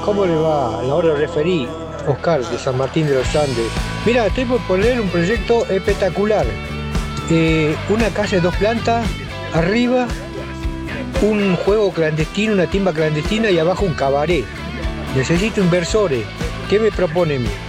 ¿Cómo le va? A la hora de referir, Oscar de San Martín de los Andes. Mira, estoy por poner un proyecto espectacular. Una casa de 2 plantas, arriba un juego clandestino, una timba clandestina y abajo un cabaret. Necesito inversores. ¿Qué me proponen?